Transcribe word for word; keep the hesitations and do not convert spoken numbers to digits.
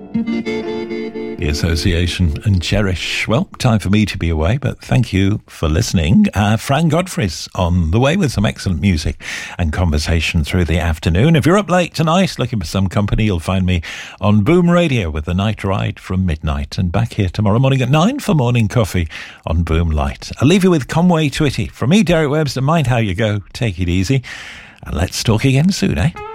The Association and Cherish. Well, time for me to be away, but thank you for listening. Uh, Fran Godfrey's on the way with some excellent music and conversation through the afternoon. If you're up late tonight looking for some company, you'll find me on Boom Radio with the Night Ride from midnight, and back here tomorrow morning at nine for morning coffee on Boom Light. I'll leave you with Conway Twitty. From me, Derek Webster, mind how you go, take it easy, and let's talk again soon, eh?